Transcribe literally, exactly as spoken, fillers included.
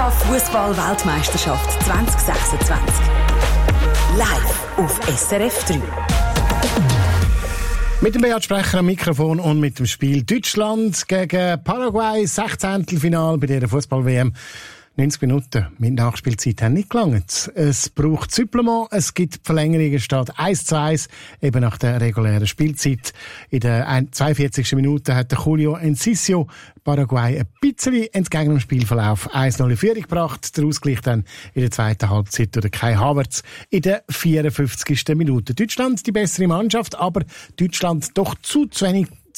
FIFA-Fußball-Weltmeisterschaft zwanzig sechsundzwanzig. Live auf S R F drei. Mit dem Beat Sprecher am Mikrofon und mit dem Spiel Deutschland gegen Paraguay, Sechzehntelfinal bei dieser Fußball-W M. neunzig Minuten mit Nachspielzeit haben nicht gelangt. Es braucht Supplement, es gibt die Verlängerung, es steht eins zu eins, eben nach der regulären Spielzeit. In der zweiundvierzigsten Minute hat der Julio Enciso Paraguay ein bisschen entgegen dem Spielverlauf eins zu null in Führung gebracht. Der Ausgleich dann in der zweiten Halbzeit durch Kai Havertz in der vierundfünfzigsten Minute. Deutschland die bessere Mannschaft, aber Deutschland doch zu, zu wenig